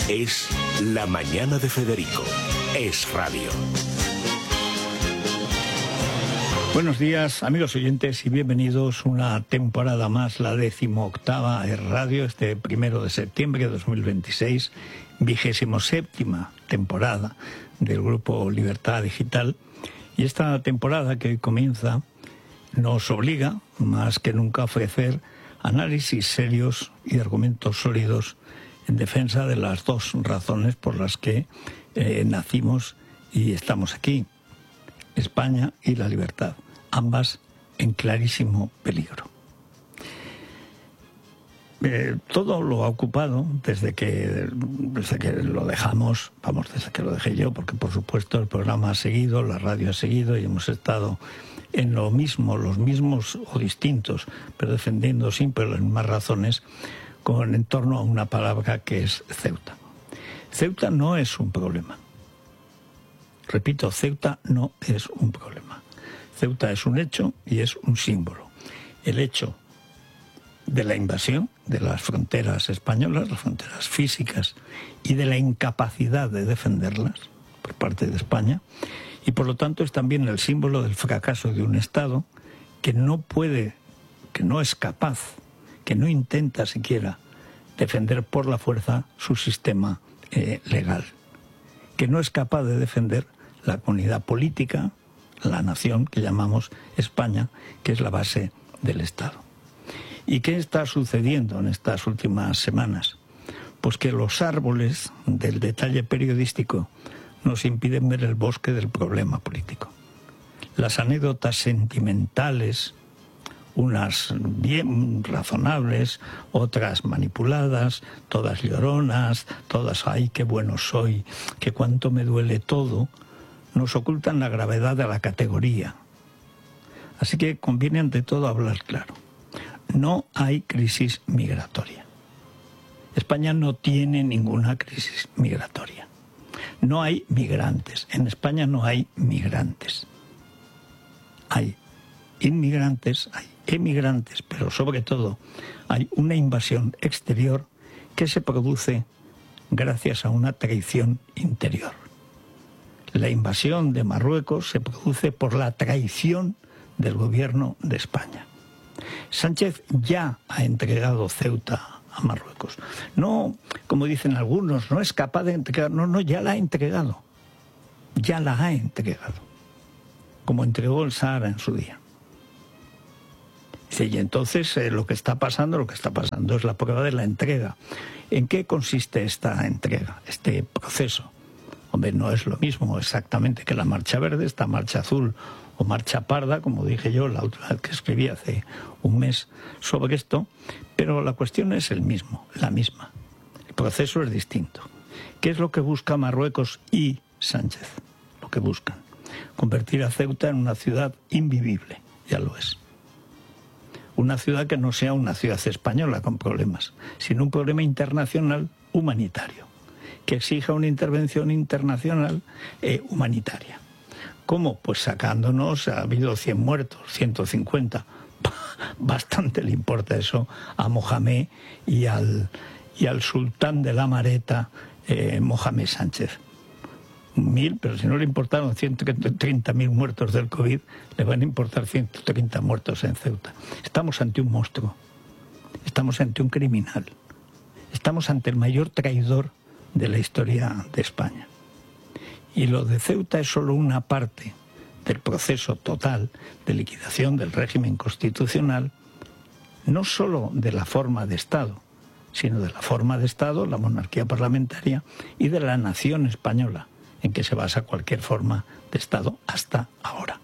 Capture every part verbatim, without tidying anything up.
Es La Mañana de Federico. Es radio. Buenos días, amigos oyentes, y bienvenidos una temporada más, la decimoctava Es Radio, este primero de septiembre de dos mil veintiséis, vigésimo séptima temporada del Grupo Libertad Digital. Y esta temporada que hoy comienza nos obliga, más que nunca, a ofrecer análisis serios y argumentos sólidos en defensa de las dos razones por las que eh, nacimos y estamos aquí: España y la libertad, ambas en clarísimo peligro. Eh, todo lo ha ocupado desde que, desde que lo dejamos, vamos, desde que lo dejé yo, porque por supuesto el programa ha seguido, la radio ha seguido y hemos estado en lo mismo, los mismos o distintos, pero defendiendo siempre las mismas razones, con en torno a una palabra que es Ceuta. Ceuta no es un problema. Repito, Ceuta no es un problema. Ceuta es un hecho y es un símbolo. El hecho de la invasión de las fronteras españolas, las fronteras físicas, y de la incapacidad de defenderlas por parte de España, y por lo tanto es también el símbolo del fracaso de un Estado que no puede, que no es capaz, que no intenta siquiera defender por la fuerza su sistema eh, legal, que no es capaz de defender la comunidad política, la nación que llamamos España, que es la base del Estado. ¿Y qué está sucediendo en estas últimas semanas? Pues que los árboles del detalle periodístico nos impiden ver el bosque del problema político. Las anécdotas sentimentales, unas bien razonables, otras manipuladas, todas lloronas, todas ¡ay, qué bueno soy!, que cuánto me duele todo, nos ocultan la gravedad de la categoría. Así que conviene ante todo hablar claro. No hay crisis migratoria. España no tiene ninguna crisis migratoria. No hay migrantes. En España no hay migrantes. Hay inmigrantes, hay emigrantes, pero sobre todo hay una invasión exterior que se produce gracias a una traición interior. La invasión de Marruecos se produce por la traición del gobierno de España. Sánchez ya ha entregado Ceuta a Marruecos. No, como dicen algunos, no es capaz de entregar, no, no, ya la ha entregado. Ya la ha entregado. Como entregó el Sahara en su día. Y entonces eh, lo que está pasando, lo que está pasando es la prueba de la entrega. ¿En qué consiste esta entrega, este proceso? Hombre, no es lo mismo exactamente que la Marcha Verde, esta Marcha Azul o Marcha Parda, como dije yo la última vez que escribí hace un mes sobre esto, pero la cuestión es el mismo, la misma. El proceso es distinto. ¿Qué es lo que busca Marruecos y Sánchez? Lo que buscan: convertir a Ceuta en una ciudad invivible, ya lo es. Una ciudad que no sea una ciudad española con problemas, sino un problema internacional humanitario, que exija una intervención internacional eh, humanitaria. ¿Cómo? Pues sacándonos, ha habido cien muertos, ciento cincuenta, bastante le importa eso a Mohamed y al, y al sultán de la Mareta, eh, Mohamed Sánchez. Mil, pero si no le importaron ciento treinta mil muertos del COVID, le van a importar ciento treinta muertos en Ceuta. Estamos ante un monstruo, estamos ante un criminal, estamos ante el mayor traidor de la historia de España. Y lo de Ceuta es solo una parte del proceso total de liquidación del régimen constitucional, no solo de la forma de Estado, sino de la forma de Estado, la monarquía parlamentaria, y de la nación española, en que se basa cualquier forma de Estado hasta ahora.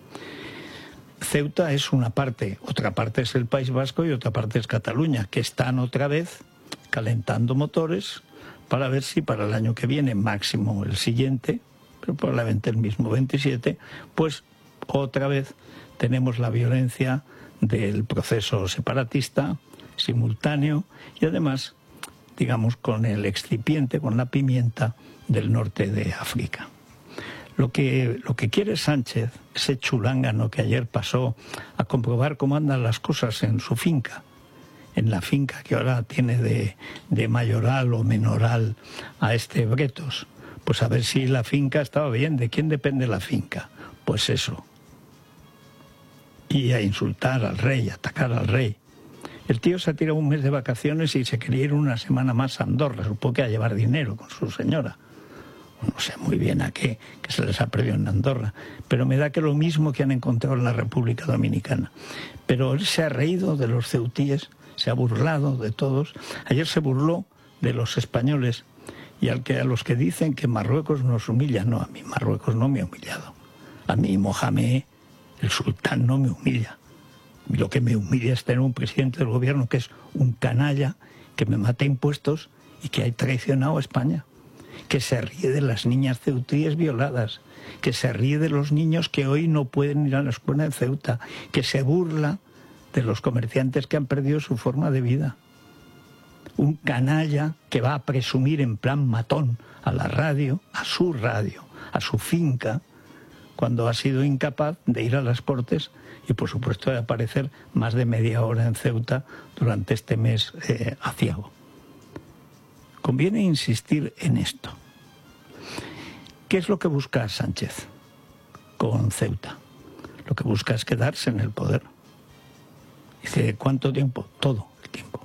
Ceuta es una parte, otra parte es el País Vasco y otra parte es Cataluña, que están otra vez calentando motores para ver si para el año que viene, máximo el siguiente, pero probablemente el mismo veintisiete, pues otra vez tenemos la violencia del proceso separatista simultáneo y además, digamos, con el excipiente, con la pimienta del norte de África. Lo que, lo que quiere Sánchez, ese chulángano que ayer pasó a comprobar cómo andan las cosas en su finca, en la finca que ahora tiene de, de mayoral o menoral a este Bretos, pues a ver si la finca estaba bien. ¿De quién depende la finca? Pues eso. Y a insultar al rey, a atacar al rey. El tío se ha tirado un mes de vacaciones y se quería ir una semana más a Andorra, supongo que a llevar dinero con su señora. No sé muy bien a qué, que se les ha perdido en Andorra, pero me da que lo mismo que han encontrado en la República Dominicana. Pero él se ha reído de los ceutíes, se ha burlado de todos. Ayer se burló de los españoles y al que, a los que dicen que Marruecos nos humilla. No, a mí Marruecos no me ha humillado. A mí Mohamed, el sultán, no me humilla. Lo que me humilla es tener un presidente del gobierno que es un canalla, que me mata impuestos y que ha traicionado a España. Que se ríe de las niñas ceutíes violadas, que se ríe de los niños que hoy no pueden ir a la escuela de Ceuta, que se burla de los comerciantes que han perdido su forma de vida. Un canalla que va a presumir en plan matón a la radio, a su radio, a su finca, cuando ha sido incapaz de ir a las Cortes y por supuesto de aparecer más de media hora en Ceuta durante este mes eh, aciago. Conviene insistir en esto. ¿Qué es lo que busca Sánchez con Ceuta? Lo que busca es quedarse en el poder. Dice, ¿cuánto tiempo? Todo el tiempo.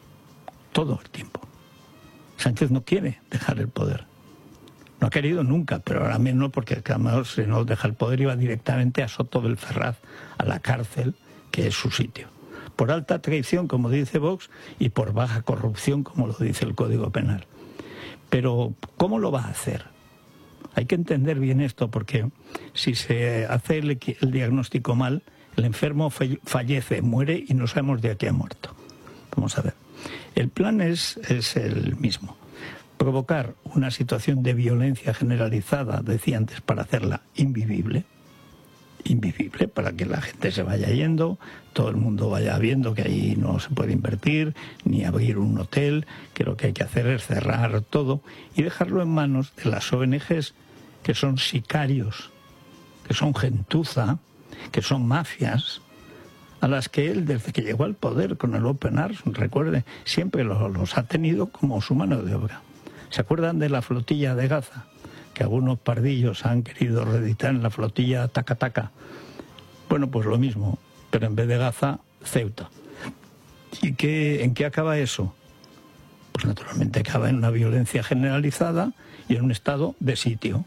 Todo el tiempo. Sánchez no quiere dejar el poder. No ha querido nunca, pero ahora menos porque además si no deja el poder iba directamente a Soto del Ferraz, a la cárcel, que es su sitio. Por alta traición, como dice Vox, y por baja corrupción, como lo dice el Código Penal. Pero, ¿cómo lo va a hacer? Hay que entender bien esto, porque si se hace el, el diagnóstico mal, el enfermo fallece, muere y no sabemos de qué ha muerto. Vamos a ver. El plan es, es el mismo. Provocar una situación de violencia generalizada, decía antes, para hacerla invivible. Invivible, para que la gente se vaya yendo, todo el mundo vaya viendo que ahí no se puede invertir, ni abrir un hotel, que lo que hay que hacer es cerrar todo y dejarlo en manos de las O N Ges, que son sicarios, que son gentuza, que son mafias, a las que él, desde que llegó al poder con el Open Arms, recuerde, siempre los, los ha tenido como su mano de obra. ¿Se acuerdan de la flotilla de Gaza? Que algunos pardillos han querido reeditar en la flotilla Taca Taca. Bueno, pues lo mismo, pero en vez de Gaza, Ceuta. ¿Y qué, en qué acaba eso? Pues naturalmente acaba en una violencia generalizada y en un estado de sitio.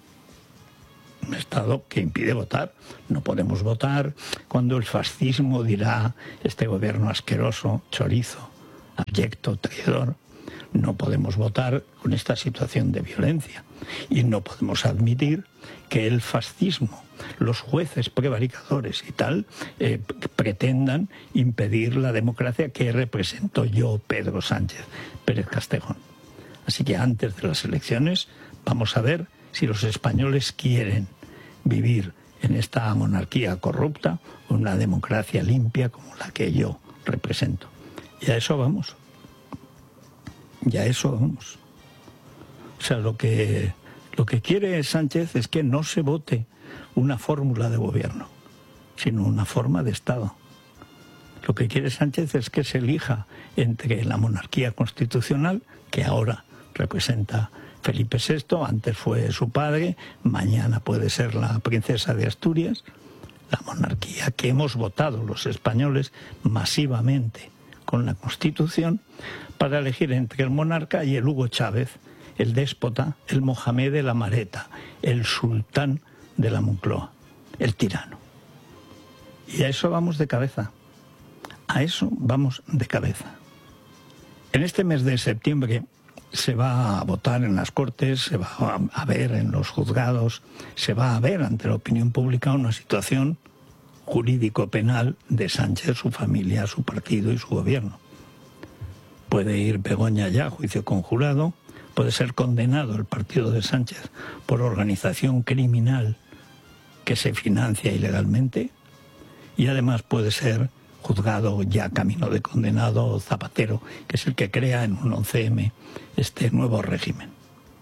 Un estado que impide votar. No podemos votar cuando el fascismo dirá este gobierno asqueroso, chorizo, abyecto, traidor. No podemos votar con esta situación de violencia y no podemos admitir que el fascismo, los jueces prevaricadores y tal, eh, pretendan impedir la democracia que represento yo, Pedro Sánchez Pérez Castejón. Así que antes de las elecciones vamos a ver si los españoles quieren vivir en esta monarquía corrupta o una democracia limpia como la que yo represento. Y a eso vamos. Y a eso vamos. O sea, lo que, lo que quiere Sánchez es que no se vote una fórmula de gobierno, sino una forma de Estado. Lo que quiere Sánchez es que se elija entre la monarquía constitucional, que ahora representa Felipe sexto, antes fue su padre, mañana puede ser la princesa de Asturias, la monarquía que hemos votado los españoles masivamente con la Constitución, para elegir entre el monarca y el Hugo Chávez, el déspota, el Mohamed de la Mareta, el sultán de la Moncloa, el tirano. Y a eso vamos de cabeza, a eso vamos de cabeza. En este mes de septiembre se va a votar en las Cortes, se va a ver en los juzgados, se va a ver ante la opinión pública una situación jurídico-penal de Sánchez, su familia, su partido y su gobierno. Puede ir Begoña ya a juicio conjurado, puede ser condenado el partido de Sánchez por organización criminal que se financia ilegalmente y además puede ser juzgado ya camino de condenado Zapatero, que es el que crea en un once eme este nuevo régimen.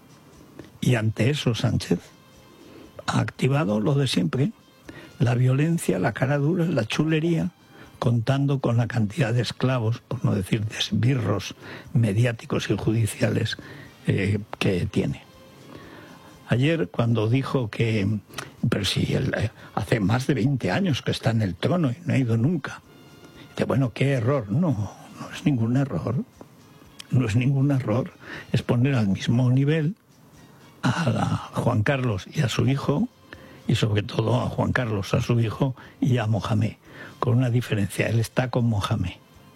Y ante eso Sánchez ha activado lo de siempre, la violencia, la cara dura, la chulería contando con la cantidad de esclavos, por no decir de esbirros mediáticos y judiciales eh, que tiene. Ayer, cuando dijo que, pero si él, eh, hace más de veinte años que está en el trono y no ha ido nunca, dice, bueno, qué error. No, no es ningún error, no es ningún error, es poner al mismo nivel a, la, a Juan Carlos y a su hijo, y sobre todo a Juan Carlos, a su hijo, y a Mohamed, con una diferencia, él está con Mohamed.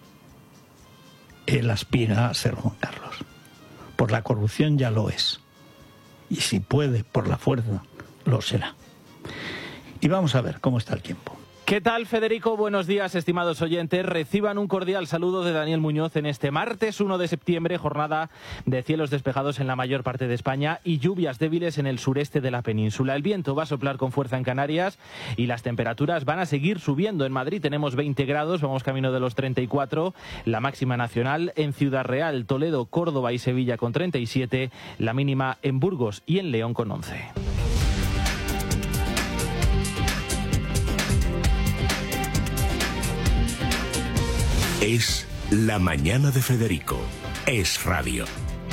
Él aspira a ser Juan Carlos. Por la corrupción ya lo es. Y si puede, por la fuerza, lo será. Y vamos a ver cómo está el tiempo. ¿Qué tal, Federico? Buenos días, estimados oyentes. Reciban un cordial saludo de Daniel Muñoz en este martes uno de septiembre, jornada de cielos despejados en la mayor parte de España y lluvias débiles en el sureste de la península. El viento va a soplar con fuerza en Canarias y las temperaturas van a seguir subiendo. En Madrid tenemos veinte grados, vamos camino de los treinta y cuatro, la máxima nacional. En Ciudad Real, Toledo, Córdoba y Sevilla con treinta y siete, la mínima en Burgos y en León con once. Es La Mañana de Federico. Es radio.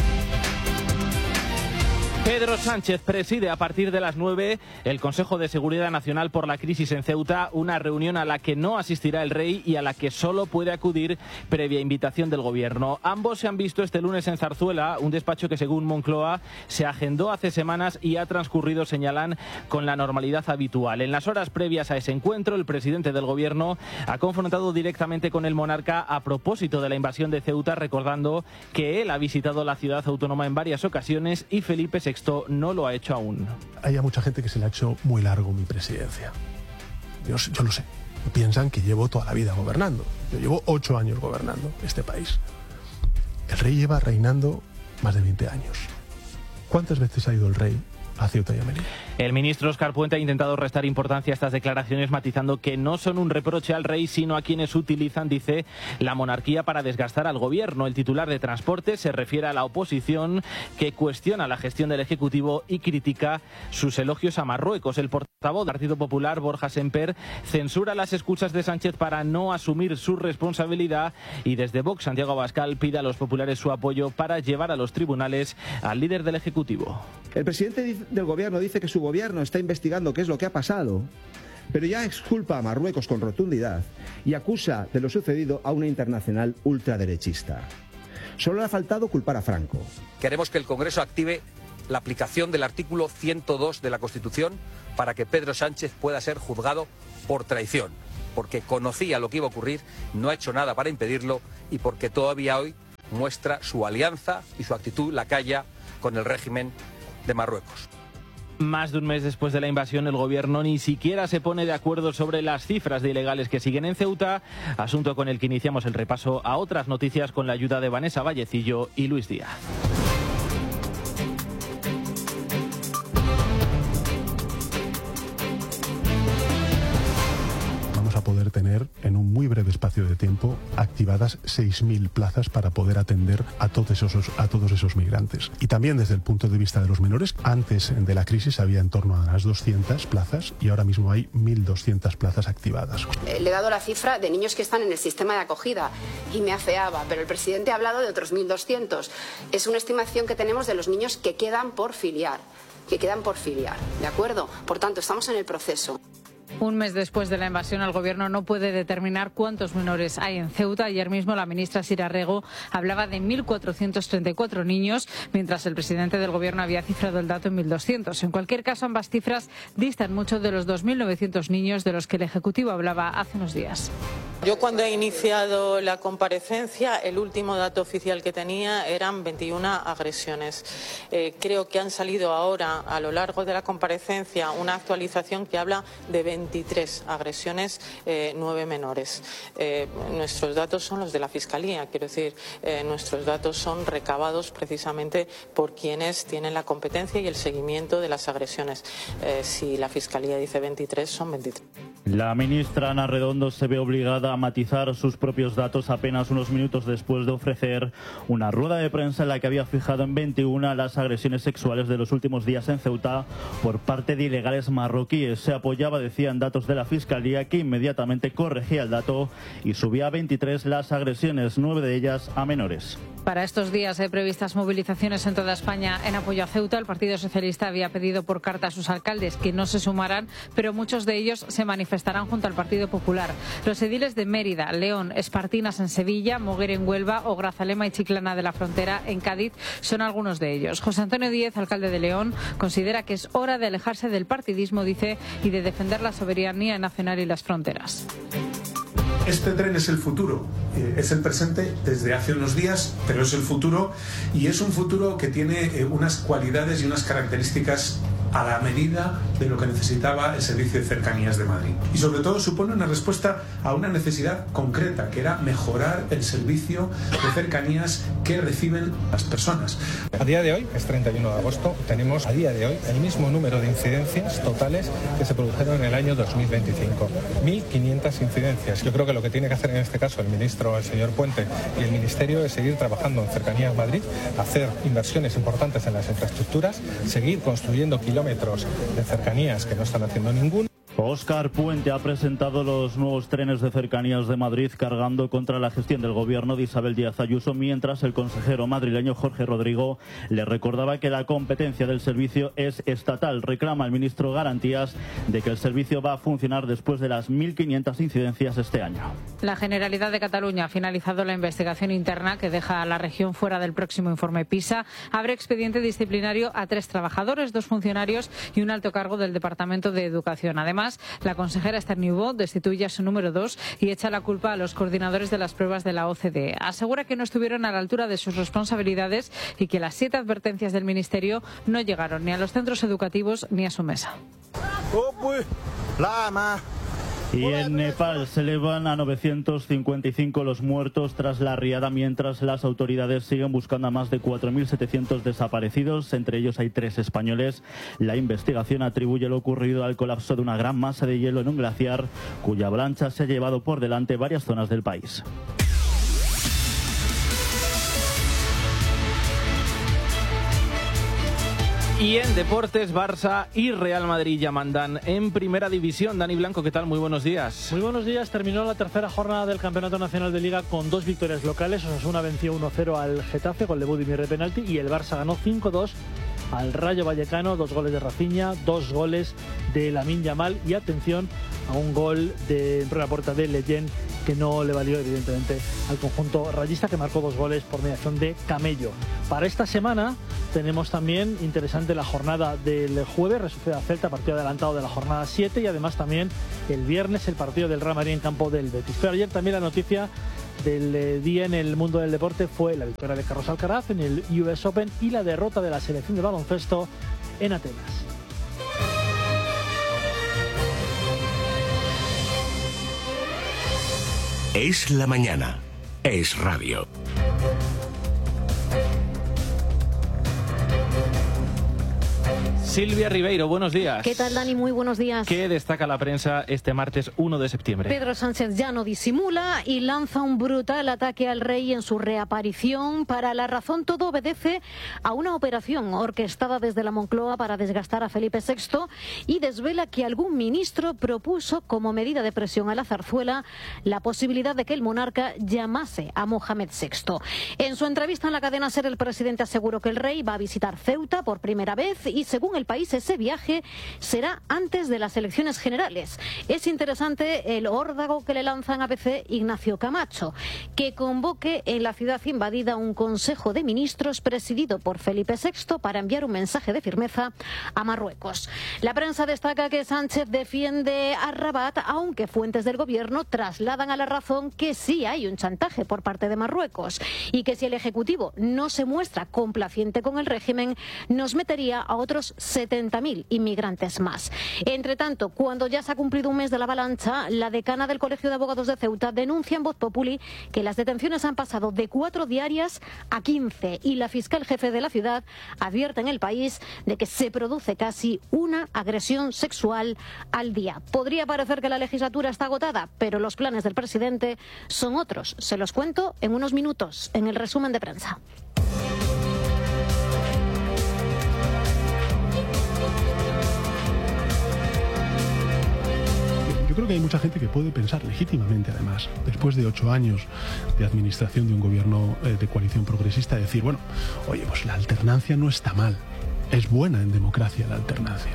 Pedro Sánchez preside a partir de las nueve el Consejo de Seguridad Nacional por la crisis en Ceuta, una reunión a la que no asistirá el rey y a la que solo puede acudir previa invitación del gobierno. Ambos se han visto este lunes en Zarzuela, un despacho que según Moncloa se agendó hace semanas y ha transcurrido, señalan, con la normalidad habitual. En las horas previas a ese encuentro, el presidente del gobierno ha confrontado directamente con el monarca a propósito de la invasión de Ceuta, recordando que él ha visitado la ciudad autónoma en varias ocasiones y Felipe sexto no lo ha hecho aún. Hay mucha gente que se le ha hecho muy largo mi presidencia. Yo, yo lo sé. Piensan que llevo toda la vida gobernando. Yo llevo ocho años gobernando este país. El rey lleva reinando más de veinte años. ¿Cuántas veces ha ido el rey a Ceuta y a Melilla? El ministro Óscar Puente ha intentado restar importancia a estas declaraciones, matizando que no son un reproche al rey, sino a quienes utilizan, dice, la monarquía para desgastar al gobierno. El titular de Transporte se refiere a la oposición, que cuestiona la gestión del Ejecutivo y critica sus elogios a Marruecos. El portavoz del Partido Popular, Borja Semper, censura las excusas de Sánchez para no asumir su responsabilidad y desde Vox, Santiago Abascal, pide a los populares su apoyo para llevar a los tribunales al líder del Ejecutivo. El presidente del gobierno dice que su gobierno está investigando qué es lo que ha pasado, pero ya exculpa a Marruecos con rotundidad y acusa de lo sucedido a una internacional ultraderechista. Solo le ha faltado culpar a Franco. Queremos que el Congreso active la aplicación del artículo ciento dos de la Constitución para que Pedro Sánchez pueda ser juzgado por traición, porque conocía lo que iba a ocurrir, no ha hecho nada para impedirlo y porque todavía hoy muestra su alianza y su actitud lacaya con el régimen de Marruecos. Más de un mes después de la invasión, el gobierno ni siquiera se pone de acuerdo sobre las cifras de ilegales que siguen en Ceuta, asunto con el que iniciamos el repaso a otras noticias con la ayuda de Vanessa Vallecillo y Luis Díaz. Poder tener en un muy breve espacio de tiempo activadas seis mil plazas para poder atender a todos esos a todos esos migrantes. Y también desde el punto de vista de los menores, antes de la crisis había en torno a las doscientas plazas y ahora mismo hay mil doscientas plazas activadas. Le he dado la cifra de niños que están en el sistema de acogida y me afeaba, pero el presidente ha hablado de otros mil doscientos. Es una estimación que tenemos de los niños que quedan por filiar, que quedan por filiar, ¿de acuerdo? Por tanto, estamos en el proceso. Un mes después de la invasión, el gobierno no puede determinar cuántos menores hay en Ceuta. Ayer mismo la ministra Sira Rego hablaba de mil cuatrocientos treinta y cuatro niños, mientras el presidente del gobierno había cifrado el dato en mil doscientos. En cualquier caso, ambas cifras distan mucho de los dos mil novecientos niños de los que el Ejecutivo hablaba hace unos días. Yo cuando he iniciado la comparecencia, el último dato oficial que tenía eran veintiuna agresiones. Eh, creo que han salido ahora, a lo largo de la comparecencia, una actualización que habla de veintitrés agresiones, eh, nueve menores. Eh, nuestros datos son los de la Fiscalía, quiero decir, eh, nuestros datos son recabados precisamente por quienes tienen la competencia y el seguimiento de las agresiones. Eh, si la Fiscalía dice veintitrés, son veintitrés. La ministra Ana Redondo se ve obligada a matizar sus propios datos apenas unos minutos después de ofrecer una rueda de prensa en la que había fijado en veintiuna las agresiones sexuales de los últimos días en Ceuta por parte de ilegales marroquíes. Se apoyaba, decía, en datos de la Fiscalía, que inmediatamente corregía el dato y subía a veintitrés las agresiones, nueve de ellas a menores. Para estos días hay previstas movilizaciones en toda España en apoyo a Ceuta. El Partido Socialista había pedido por carta a sus alcaldes que no se sumaran, pero muchos de ellos se manifestarán junto al Partido Popular. Los ediles de Mérida, León, Espartinas en Sevilla, Moguer en Huelva o Grazalema y Chiclana de la Frontera en Cádiz son algunos de ellos. José Antonio Díez, alcalde de León, considera que es hora de alejarse del partidismo, dice, y de defender la soberanía nacional y las fronteras. Este tren es el futuro, eh, es el presente desde hace unos días, pero es el futuro, y es un futuro que tiene eh, unas cualidades y unas características a la medida de lo que necesitaba el Servicio de Cercanías de Madrid. Y sobre todo supone una respuesta a una necesidad concreta, que era mejorar el servicio de cercanías que reciben las personas. A día de hoy, es treinta y uno de agosto, tenemos a día de hoy el mismo número de incidencias totales que se produjeron en el año dos mil veinticinco. mil quinientas incidencias. Yo creo que lo que tiene que hacer en este caso el ministro, el señor Puente, y el Ministerio es seguir trabajando en Cercanías Madrid, hacer inversiones importantes en las infraestructuras, seguir construyendo kilómetros de cercanías que no están haciendo ninguno. Óscar Puente ha presentado los nuevos trenes de cercanías de Madrid, cargando contra la gestión del gobierno de Isabel Díaz Ayuso, mientras el consejero madrileño Jorge Rodrigo le recordaba que la competencia del servicio es estatal. Reclama el ministro garantías de que el servicio va a funcionar después de las mil quinientas incidencias este año. La Generalidad de Cataluña ha finalizado la investigación interna que deja a la región fuera del próximo informe PISA. Abre expediente disciplinario a tres trabajadores, dos funcionarios y un alto cargo del Departamento de Educación. Además, la consejera Esther Niubó destituye a su número dos y echa la culpa a los coordinadores de las pruebas de la O C D E. Asegura que no estuvieron a la altura de sus responsabilidades y que las siete advertencias del Ministerio no llegaron ni a los centros educativos ni a su mesa. Y en Nepal se elevan a novecientos cincuenta y cinco los muertos tras la riada, mientras las autoridades siguen buscando a más de cuatro mil setecientos desaparecidos. Entre ellos hay tres españoles. La investigación atribuye lo ocurrido al colapso de una gran masa de hielo en un glaciar, cuya avalancha se ha llevado por delante varias zonas del país. Y en deportes, Barça y Real Madrid ya mandan en primera división. Dani Blanco, ¿qué tal? Muy buenos días. Muy buenos días. Terminó la tercera jornada del Campeonato Nacional de Liga con dos victorias locales. Osasuna venció uno cero al Getafe con Budimir de penalti y el Barça ganó cinco dos al Rayo Vallecano. Dos goles de Rafinha, dos goles de Lamine Yamal y atención a un gol de la puerta de Leyen que no le valió evidentemente al conjunto rayista, que marcó dos goles por mediación de Camello. Para esta semana tenemos también interesante la jornada del jueves, Real Celta, partido adelantado de la jornada siete, y además también el viernes el partido del Real Madrid en campo del Betis. Pero ayer también la noticia del día en el mundo del deporte fue la victoria de Carlos Alcaraz en el U S Open y la derrota de la selección de baloncesto en Atenas. Es la mañana. Es radio. Silvia Ribeiro, buenos días. ¿Qué tal, Dani? Muy buenos días. ¿Qué destaca la prensa este martes uno de septiembre? Pedro Sánchez ya no disimula y lanza un brutal ataque al rey en su reaparición. Para La Razón, todo obedece a una operación orquestada desde la Moncloa para desgastar a Felipe sexto y desvela que algún ministro propuso como medida de presión a la zarzuela la posibilidad de que el monarca llamase a Mohamed sexto. En su entrevista en la cadena SER, el presidente aseguró que el rey va a visitar Ceuta por primera vez y, según el país, ese viaje será antes de las elecciones generales. Es interesante el órdago que le lanzan a B C Ignacio Camacho, que convoque en la ciudad invadida un consejo de ministros presidido por Felipe sexto para enviar un mensaje de firmeza a Marruecos. La prensa destaca que Sánchez defiende a Rabat, aunque fuentes del gobierno trasladan a La Razón que sí hay un chantaje por parte de Marruecos y que si el Ejecutivo no se muestra complaciente con el régimen, nos metería a otros setenta mil inmigrantes más. Entre tanto, cuando ya se ha cumplido un mes de la avalancha, la decana del Colegio de Abogados de Ceuta denuncia en Voz Populi que las detenciones han pasado de cuatro diarias a quince y la fiscal jefe de la ciudad advierte en El País de que se produce casi una agresión sexual al día. Podría parecer que la legislatura está agotada, pero los planes del presidente son otros. Se los cuento en unos minutos en el resumen de prensa. Yo creo que hay mucha gente que puede pensar legítimamente, además, después de ocho años de administración de un gobierno eh, de coalición progresista, decir, bueno, oye, pues la alternancia no está mal, es buena en democracia la alternancia.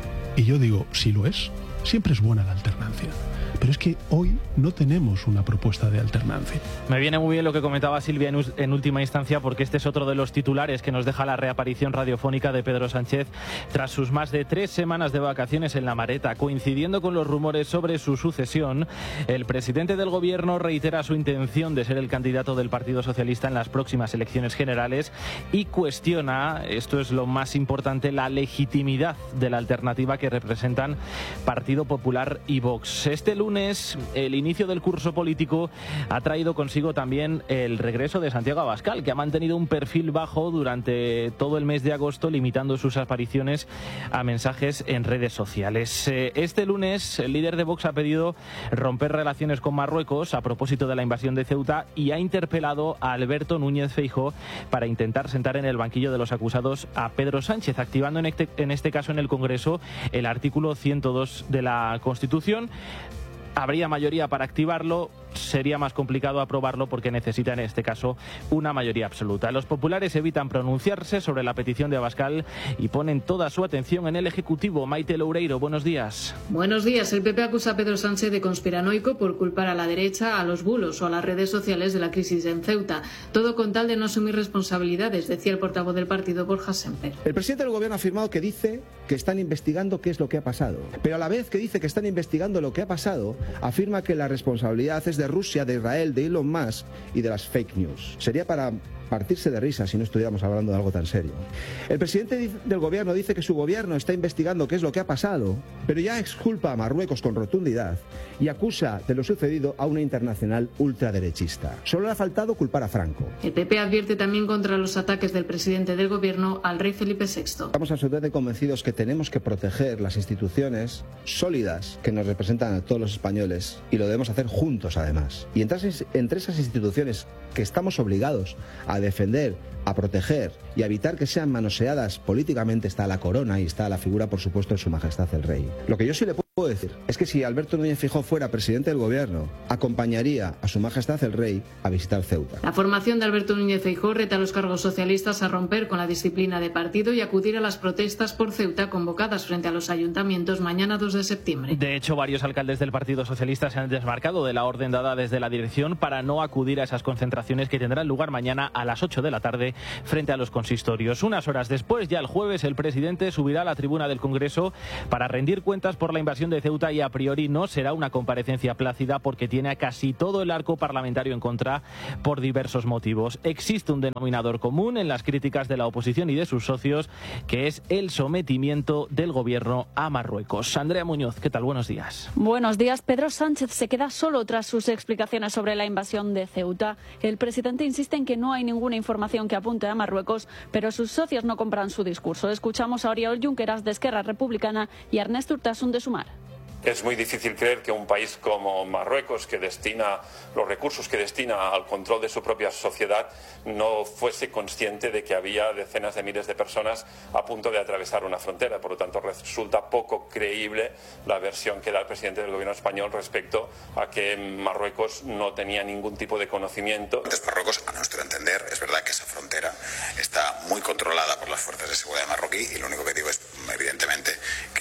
Y yo digo, si lo es, siempre es buena la alternancia. Pero es que hoy no tenemos una propuesta de alternancia. Me viene muy bien lo que comentaba Silvia en, en última instancia, porque este es otro de los titulares que nos deja la reaparición radiofónica de Pedro Sánchez tras sus más de tres semanas de vacaciones en La Mareta. Coincidiendo con los rumores sobre su sucesión, el presidente del gobierno reitera su intención de ser el candidato del Partido Socialista en las próximas elecciones generales y cuestiona, esto es lo más importante, la legitimidad de la alternativa que representan Partido Popular y Vox. Este lunes el inicio del curso político ha traído consigo también el regreso de Santiago Abascal, que ha mantenido un perfil bajo durante todo el mes de agosto, limitando sus apariciones a mensajes en redes sociales. Este lunes el líder de Vox ha pedido romper relaciones con Marruecos a propósito de la invasión de Ceuta y ha interpelado a Alberto Núñez Feijóo para intentar sentar en el banquillo de los acusados a Pedro Sánchez, activando en este, en este caso en el Congreso el artículo ciento dos de la Constitución. Habría mayoría para activarlo, sería más complicado aprobarlo porque necesita en este caso una mayoría absoluta. Los populares evitan pronunciarse sobre la petición de Abascal y ponen toda su atención en el Ejecutivo. Maite Loureiro, buenos días. Buenos días. El P P acusa a Pedro Sánchez de conspiranoico por culpar a la derecha, a los bulos o a las redes sociales de la crisis en Ceuta. Todo con tal de no asumir responsabilidades, decía el portavoz del partido, Borja Semper. El presidente del gobierno ha afirmado que dice que están investigando qué es lo que ha pasado. Pero a la vez que dice que están investigando lo que ha pasado, afirma que la responsabilidad es de Rusia, de Israel, de Elon Musk y de las fake news. Sería para partirse de risa si no estuviéramos hablando de algo tan serio. El presidente del gobierno dice que su gobierno está investigando qué es lo que ha pasado, pero ya exculpa a Marruecos con rotundidad y acusa de lo sucedido a una internacional ultraderechista. Solo le ha faltado culpar a Franco. El P P advierte también contra los ataques del presidente del gobierno al rey Felipe sexto. Estamos absolutamente convencidos que tenemos que proteger las instituciones sólidas que nos representan a todos los españoles y lo debemos hacer juntos además. Y entre esas, entre esas instituciones que estamos obligados a defender, a proteger y a evitar que sean manoseadas políticamente está la corona y está la figura, por supuesto, de Su Majestad el Rey. Lo que yo sí le puedo decir es que si Alberto Núñez Feijóo fuera presidente del gobierno, acompañaría a Su Majestad el Rey a visitar Ceuta. La formación de Alberto Núñez Feijóo reta a los cargos socialistas a romper con la disciplina de partido y acudir a las protestas por Ceuta convocadas frente a los ayuntamientos mañana dos de septiembre. De hecho, varios alcaldes del Partido Socialista se han desmarcado de la orden dada desde la dirección para no acudir a esas concentraciones que tendrán lugar mañana a las ocho de la tarde frente a los consistorios. Unas horas después, ya el jueves, el presidente subirá a la tribuna del Congreso para rendir cuentas por la invasión de Ceuta y a priori no será una comparecencia plácida porque tiene a casi todo el arco parlamentario en contra por diversos motivos. Existe un denominador común en las críticas de la oposición y de sus socios, que es el sometimiento del gobierno a Marruecos. Andrea Muñoz, ¿qué tal? Buenos días. Buenos días. Pedro Sánchez se queda solo tras sus explicaciones sobre la invasión de Ceuta. El presidente insiste en que no hay ninguna información que apunte a Marruecos, pero sus socios no compran su discurso. Escuchamos a Oriol Junqueras de Esquerra Republicana y a Ernest Urtasun de Sumar. Es muy difícil creer que un país como Marruecos, que destina los recursos que destina al control de su propia sociedad, no fuese consciente de que había decenas de miles de personas a punto de atravesar una frontera. Por lo tanto, resulta poco creíble la versión que da el presidente del gobierno español respecto a que Marruecos no tenía ningún tipo de conocimiento. Entonces, Marruecos, a nuestro entender, es verdad que esa frontera está muy controlada por las fuerzas de seguridad marroquí y lo único que digo es, evidentemente, que,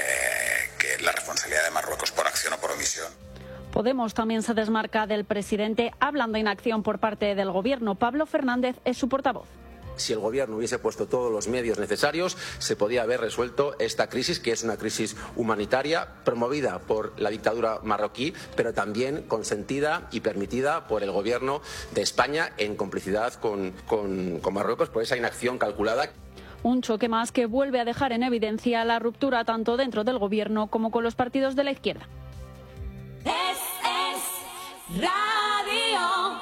eh, que la responsabilidad de Marruecos por acción o por omisión. Podemos también se desmarca del presidente, hablan de inacción por parte del gobierno. Pablo Fernández es su portavoz. Si el gobierno hubiese puesto todos los medios necesarios, se podía haber resuelto esta crisis, que es una crisis humanitaria promovida por la dictadura marroquí, pero también consentida y permitida por el gobierno de España en complicidad con, con, con Marruecos por esa inacción calculada. Un choque más que vuelve a dejar en evidencia la ruptura tanto dentro del gobierno como con los partidos de la izquierda. Es, es radio.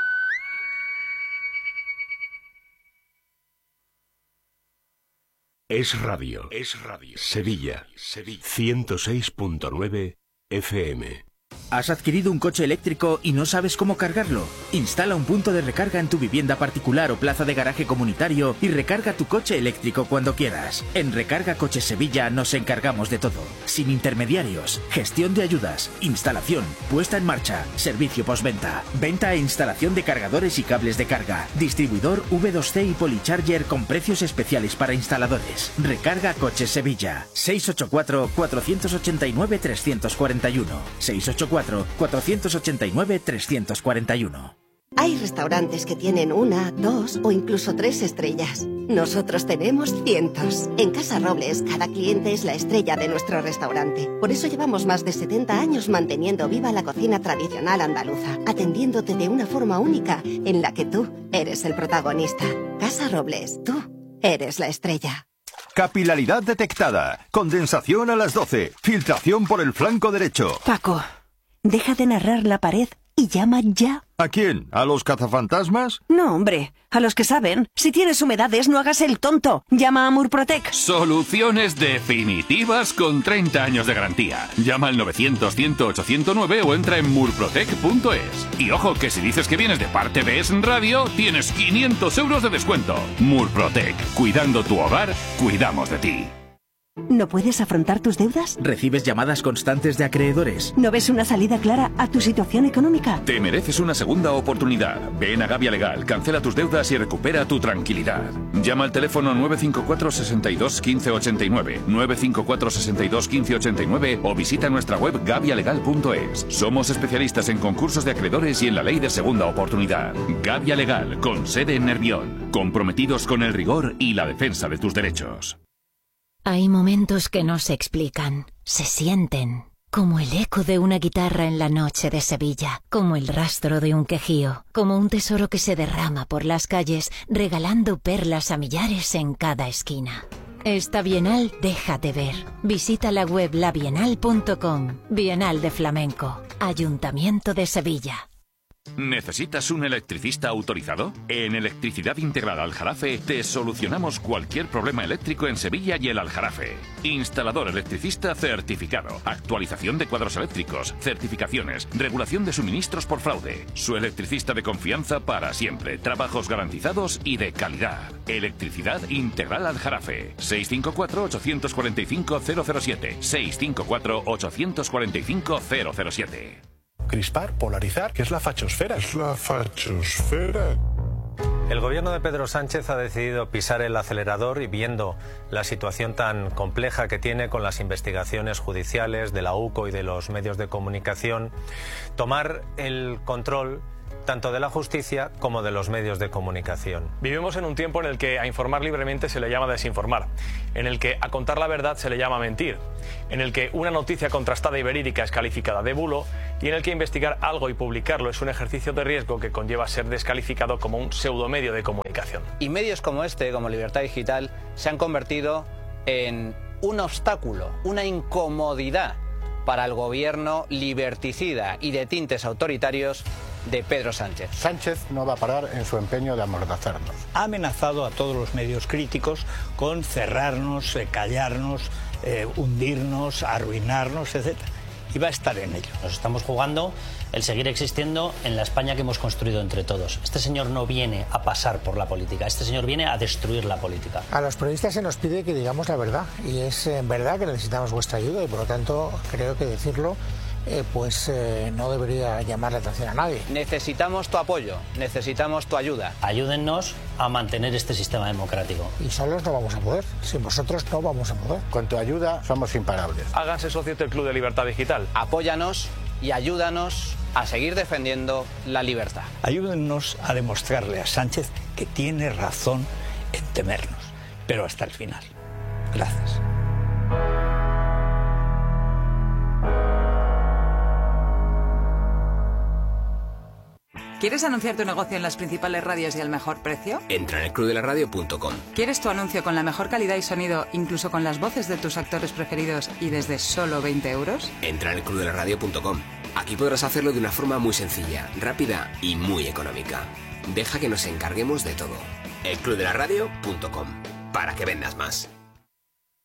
Es radio. Es radio. Sevilla. Sevilla. ciento seis punto nueve F M. ¿Has adquirido un coche eléctrico y no sabes cómo cargarlo? Instala un punto de recarga en tu vivienda particular o plaza de garaje comunitario y recarga tu coche eléctrico cuando quieras. En Recarga Coches Sevilla nos encargamos de todo. Sin intermediarios, gestión de ayudas, instalación, puesta en marcha, servicio postventa, venta e instalación de cargadores y cables de carga, distribuidor V dos C y Policharger con precios especiales para instaladores. Recarga Coches Sevilla. seis ocho cuatro, cuatro ocho nueve, tres cuatro uno. seis ocho cuatro, cuatro ocho nueve, tres cuatro uno. Hay restaurantes que tienen una, dos o incluso tres estrellas. Nosotros tenemos cientos. En Casa Robles, cada cliente es la estrella de nuestro restaurante. Por eso llevamos más de setenta años manteniendo viva la cocina tradicional andaluza, atendiéndote de una forma única en la que tú eres el protagonista. Casa Robles, tú eres la estrella. Capilaridad detectada. Condensación a las doce. Filtración por el flanco derecho. Paco, deja de narrar la pared y llama ya. ¿A quién? ¿A los cazafantasmas? No, hombre, a los que saben. Si tienes humedades, no hagas el tonto. Llama a Murprotec. Soluciones definitivas con treinta años de garantía. Llama al novecientos, cien, ochocientos nueve o entra en murprotec punto es. Y ojo, que si dices que vienes de parte de Es Radio, tienes quinientos euros de descuento. Murprotec. Cuidando tu hogar, cuidamos de ti. ¿No puedes afrontar tus deudas? ¿Recibes llamadas constantes de acreedores? ¿No ves una salida clara a tu situación económica? Te mereces una segunda oportunidad. Ven a Gavia Legal, cancela tus deudas y recupera tu tranquilidad. Llama al teléfono nueve cinco cuatro, seis dos, uno cinco ocho nueve, nueve cinco cuatro, seis dos, uno cinco ocho nueve o visita nuestra web gavia legal punto es. Somos especialistas en concursos de acreedores y en la ley de segunda oportunidad. Gavia Legal, con sede en Nervión. Comprometidos con el rigor y la defensa de tus derechos. Hay momentos que no se explican, se sienten, como el eco de una guitarra en la noche de Sevilla, como el rastro de un quejío, como un tesoro que se derrama por las calles, regalando perlas a millares en cada esquina. Esta Bienal déjate ver. Visita la web la bienal punto com. Bienal de Flamenco, Ayuntamiento de Sevilla. ¿Necesitas un electricista autorizado? En Electricidad Integral Aljarafe te solucionamos cualquier problema eléctrico en Sevilla y el Aljarafe. Instalador electricista certificado, actualización de cuadros eléctricos, certificaciones, regulación de suministros por fraude. Su electricista de confianza para siempre, trabajos garantizados y de calidad. Electricidad Integral Aljarafe. seis cinco cuatro, ocho cuatro cinco, cero cero siete. seis cinco cuatro, ocho cuatro cinco, cero cero siete. Crispar, polarizar, ¿qué es la fachosfera? Es la fachosfera. El gobierno de Pedro Sánchez ha decidido pisar el acelerador y, viendo la situación tan compleja que tiene con las investigaciones judiciales de la U C O y de los medios de comunicación, tomar el control tanto de la justicia como de los medios de comunicación. Vivimos en un tiempo en el que a informar libremente se le llama desinformar, en el que a contar la verdad se le llama mentir, en el que una noticia contrastada y verídica es calificada de bulo y en el que investigar algo y publicarlo es un ejercicio de riesgo que conlleva ser descalificado como un pseudomedio de comunicación. Y medios como este, como Libertad Digital, se han convertido en un obstáculo, una incomodidad para el gobierno liberticida y de tintes autoritarios de Pedro Sánchez. Sánchez no va a parar en su empeño de amordazarnos. Ha amenazado a todos los medios críticos con cerrarnos, eh, callarnos, eh, hundirnos, arruinarnos, etcétera. Y va a estar en ello. Nos estamos jugando el seguir existiendo en la España que hemos construido entre todos. Este señor no viene a pasar por la política, este señor viene a destruir la política. A los periodistas se nos pide que digamos la verdad y es en verdad que necesitamos vuestra ayuda y por lo tanto creo que decirlo Eh, pues eh, no debería llamar la atención a nadie. Necesitamos tu apoyo, necesitamos tu ayuda. Ayúdennos a mantener este sistema democrático. Y solos no vamos a poder, sin vosotros no vamos a poder. Con tu ayuda somos imparables. Háganse socios del Club de Libertad Digital. Apóyanos y ayúdanos a seguir defendiendo la libertad. Ayúdennos a demostrarle a Sánchez que tiene razón en temernos, pero hasta el final. Gracias. ¿Quieres anunciar tu negocio en las principales radios y al mejor precio? Entra en el club de la radio punto com. ¿Quieres tu anuncio con la mejor calidad y sonido, incluso con las voces de tus actores preferidos y desde solo veinte euros? Entra en el club de la radio punto com. Aquí podrás hacerlo de una forma muy sencilla, rápida y muy económica. Deja que nos encarguemos de todo. el club de la radio punto com. Para que vendas más.